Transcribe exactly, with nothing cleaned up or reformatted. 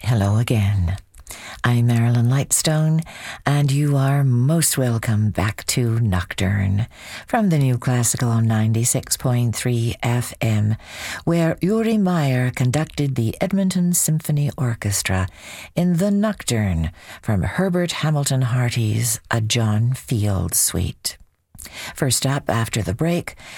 Hello again. I'm Marilyn Lightstone, and you are most welcome back to Nocturne from the New Classical on ninety-six point three F M, where Uri Meyer conducted the Edmonton Symphony Orchestra in the Nocturne from Herbert Hamilton Harty's A John Field Suite. First up, after the break,